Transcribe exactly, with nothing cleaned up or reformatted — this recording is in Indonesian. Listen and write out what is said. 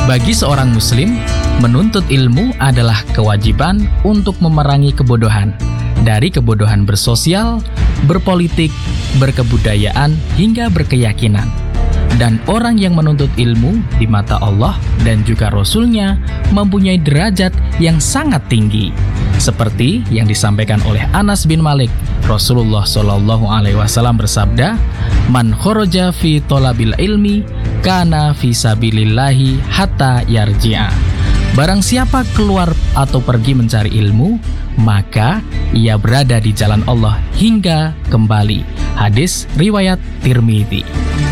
Bagi seorang muslim, menuntut ilmu adalah kewajiban untuk memerangi kebodohan, dari kebodohan bersosial, berpolitik, berkebudayaan, hingga berkeyakinan. Dan orang yang menuntut ilmu di mata Allah dan juga Rasul-Nya mempunyai derajat yang sangat tinggi. Seperti yang disampaikan oleh Anas bin Malik, Rasulullah Shallallahu Alaihi Wasallam bersabda, "Man khoroja fi tolabil ilmi, kana fi sabilillahi hatta yarji'a." Barang siapa keluar atau pergi mencari ilmu, maka ia berada di jalan Allah hingga kembali. Hadis riwayat Tirmidzi.